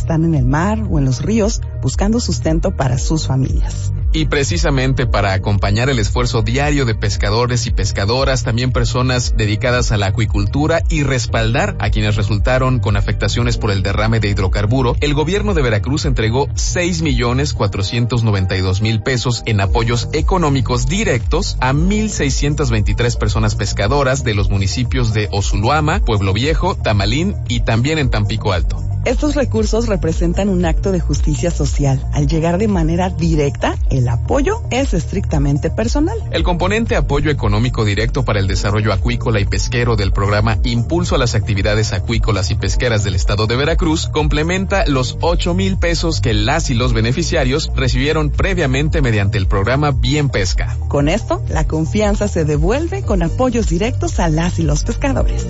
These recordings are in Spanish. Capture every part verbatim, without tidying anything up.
están en el mar o en los ríos buscando sustento para sus familias. Y precisamente para acompañar el esfuerzo diario de pescadores y pescadoras, también personas dedicadas a la acuicultura y respaldar a quienes resultaron con afectaciones por el derrame de hidrocarburo, el gobierno de Veracruz entregó seis millones cuatrocientos noventa y dos mil pesos en apoyos económicos directos a mil seiscientas veintitrés personas pescadoras de los municipios de Osuluama, Pueblo Viejo, Tamalín y también en Tampico Alto. Estos recursos representan un acto de justicia social. Al llegar de manera directa, el apoyo es estrictamente personal. El componente apoyo económico directo para el desarrollo acuícola y pesquero del programa Impulso a las Actividades Acuícolas y Pesqueras del Estado de Veracruz complementa los ocho mil pesos que las y los beneficiarios recibieron previamente mediante el programa Bien Pesca. Con esto, la confianza se devuelve con apoyos directos a las y los pescadores.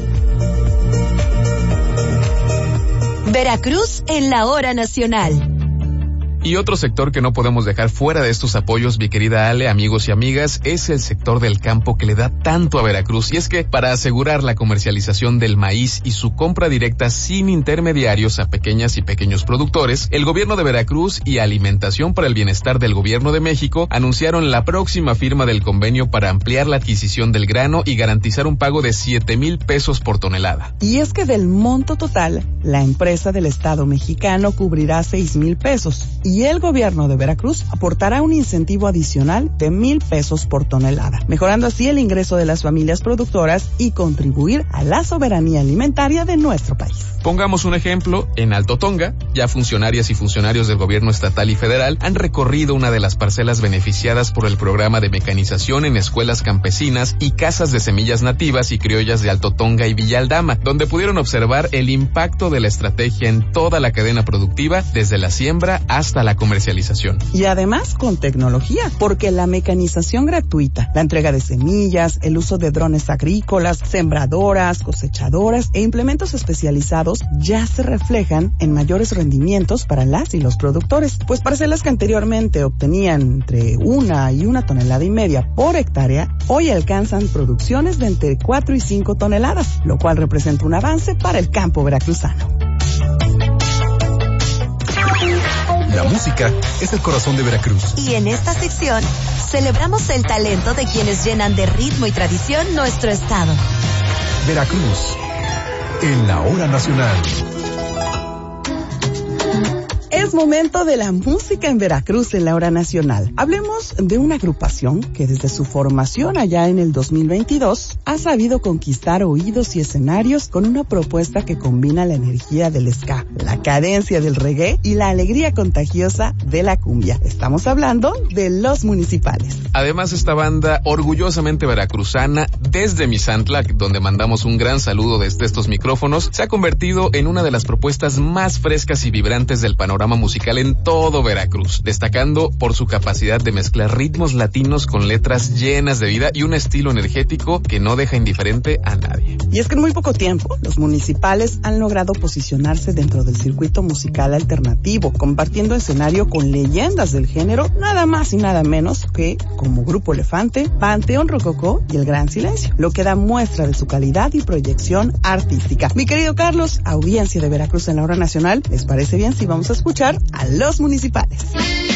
Veracruz en la hora nacional. Y otro sector que no podemos dejar fuera de estos apoyos, mi querida Ale, amigos y amigas, es el sector del campo que le da tanto a Veracruz. Y es que para asegurar la comercialización del maíz y su compra directa sin intermediarios a pequeñas y pequeños productores, el gobierno de Veracruz y Alimentación para el Bienestar del Gobierno de México anunciaron la próxima firma del convenio para ampliar la adquisición del grano y garantizar un pago de siete mil pesos por tonelada. Y es que del monto total, la empresa del Estado mexicano cubrirá seis mil pesos. Y el gobierno de Veracruz aportará un incentivo adicional de mil pesos por tonelada, mejorando así el ingreso de las familias productoras y contribuir a la soberanía alimentaria de nuestro país. Pongamos un ejemplo, en Alto Tonga, ya funcionarias y funcionarios del gobierno estatal y federal han recorrido una de las parcelas beneficiadas por el programa de mecanización en escuelas campesinas y casas de semillas nativas y criollas de Alto Tonga y Villa Aldama, donde pudieron observar el impacto de la estrategia en toda la cadena productiva, desde la siembra hasta la comercialización. Y además con tecnología, porque la mecanización gratuita, la entrega de semillas, el uso de drones agrícolas, sembradoras, cosechadoras e implementos especializados ya se reflejan en mayores rendimientos para las y los productores, pues parcelas que anteriormente obtenían entre una y una tonelada y media por hectárea, hoy alcanzan producciones de entre cuatro y cinco toneladas, lo cual representa un avance para el campo veracruzano. La música es el corazón de Veracruz. Y en esta sección celebramos el talento de quienes llenan de ritmo y tradición nuestro estado. Veracruz en la hora nacional. Es momento de la música en Veracruz en la hora nacional. Hablemos de una agrupación que desde su formación allá en el dos mil veintidós ha sabido conquistar oídos y escenarios con una propuesta que combina la energía del ska, la cadencia del reggae y la alegría contagiosa de la cumbia. Estamos hablando de Los Municipales. Además, esta banda orgullosamente veracruzana desde Misantla, donde mandamos un gran saludo desde estos micrófonos, se ha convertido en una de las propuestas más frescas y vibrantes del panorama musical en todo Veracruz, destacando por su capacidad de mezclar ritmos latinos con letras llenas de vida y un estilo energético que no deja indiferente a nadie. Y es que en muy poco tiempo, Los Municipales han logrado posicionarse dentro del circuito musical alternativo, compartiendo escenario con leyendas del género, nada más y nada menos que como Grupo Elefante, Panteón Rococó y El Gran Silencio, lo que da muestra de su calidad y proyección artística. Mi querido Carlos, audiencia de Veracruz en la hora nacional, ¿les parece bien si vamos a escuchar a Los Municipales?